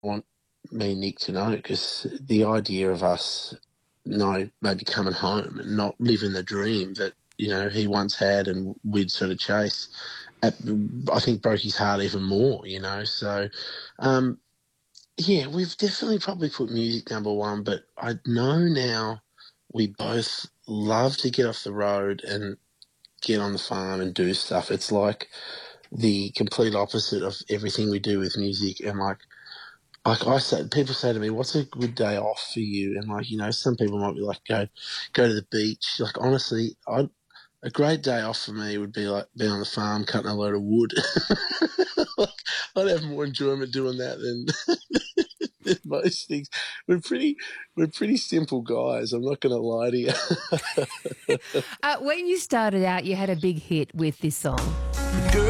want me and Nick to know, because the idea of us, maybe coming home and not living the dream that, he once had and we'd sort of chase, I think broke his heart even more, So, yeah, we've definitely probably put music number one, but I know now we both love to get off the road and get on the farm and do stuff. It's like the complete opposite of everything we do with music. And like I said, people say to me, "What's a good day off for you?" And some people might be like, "Go to the beach." Like honestly, a great day off for me would be like being on the farm cutting a load of wood. Like, I'd have more enjoyment doing that than most things. We're pretty simple guys. I'm not going to lie to you. When you started out, you had a big hit with this song.